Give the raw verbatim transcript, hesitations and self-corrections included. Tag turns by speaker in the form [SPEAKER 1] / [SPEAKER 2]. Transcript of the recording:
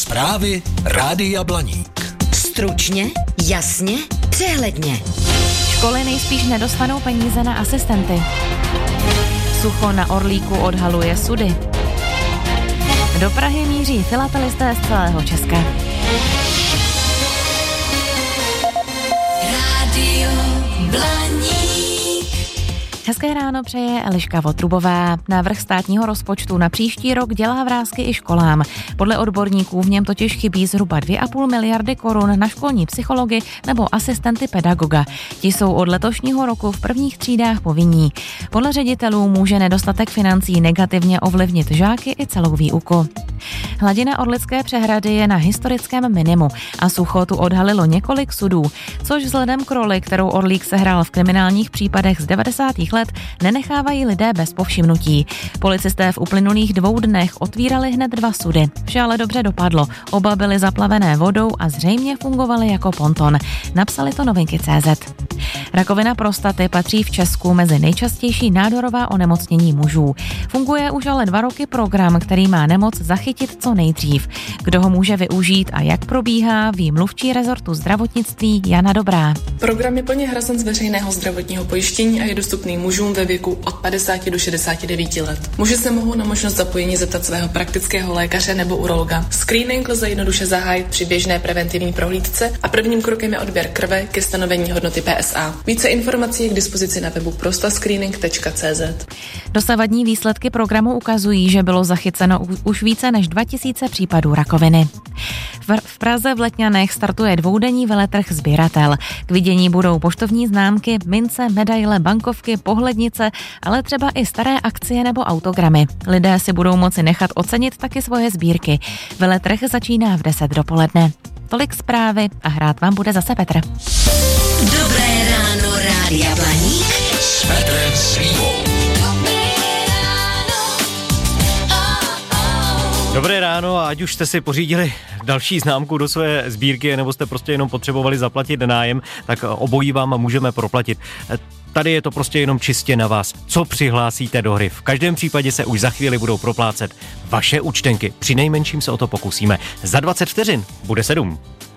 [SPEAKER 1] Zprávy Rádia Blaník.
[SPEAKER 2] Stručně, jasně, přehledně.
[SPEAKER 3] Školy nejspíš nedostanou peníze na asistenty. Sucho na Orlíku odhaluje sudy. Do Prahy míří filatelisté z celého Česka.
[SPEAKER 2] Rádio Blaník.
[SPEAKER 3] Hezké ráno přeje Eliška Votrubová. Návrh státního rozpočtu na příští rok dělá vrásky i školám. Podle odborníků v něm totiž chybí zhruba dvě a půl miliardy korun na školní psychology nebo asistenty pedagoga. Ti jsou od letošního roku v prvních třídách povinní. Podle ředitelů může nedostatek financí negativně ovlivnit žáky i celou výuku. Hladina Orlické přehrady je na historickém minimu a sucho tu odhalilo několik sudů, což vzhledem k roli, kterou Orlík sehrál v kriminálních případech z devadesátých let, nenechávají lidé bez povšimnutí. Policisté v uplynulých dvou dnech otvírali hned dva sudy. Vše ale dobře dopadlo. Oba byly zaplavené vodou a zřejmě fungovaly jako ponton. Napsali to novinky tečka cé zet. Rakovina prostaty patří v Česku mezi nejčastější nádorová onemocnění mužů. Funguje už ale dva roky program, který má nemoc zachytit co nejdřív. Kdo ho může využít a jak probíhá, ví mluvčí rezortu zdravotnictví Jana Dobrá.
[SPEAKER 4] Program je plně hrazen z veřejného zdravotního pojištění a je dostupný mužům ve věku od padesáti do šedesáti devíti let. Muži se mohou na možnost zapojení zeptat svého praktického lékaře nebo urologa. Screening lze jednoduše zahájit při běžné preventivní prohlídce a prvním krokem je odběr krve ke stanovení hodnoty P S A. Více informací je k dispozici na webu prostascreening tečka cé zet.
[SPEAKER 3] Dosavadní výsledky programu ukazují, že bylo zachyceno už více než dva tisíce případů rakoviny. V Praze v Letňanech startuje dvoudenní veletrh Sběratel. K vidění budou poštovní známky, mince, medaile, bankovky, pohlednice, ale třeba i staré akcie nebo autogramy. Lidé si budou moci nechat ocenit taky svoje sbírky. Veletrh začíná v deset dopoledne. Tolik zprávy a hrát vám bude zase Petr.
[SPEAKER 2] Dobré ráno, Rádia Blaník.
[SPEAKER 1] S Petrem Svývou.
[SPEAKER 5] Dobré ráno a ať už jste si pořídili další známku do své sbírky nebo jste prostě jenom potřebovali zaplatit nájem, tak obojí vám můžeme proplatit. Tady je to prostě jenom čistě na vás, co přihlásíte do hry. V každém případě se už za chvíli budou proplácet vaše účtenky. Přinejmenším se o to pokusíme. Za dvacet vteřin bude sedm.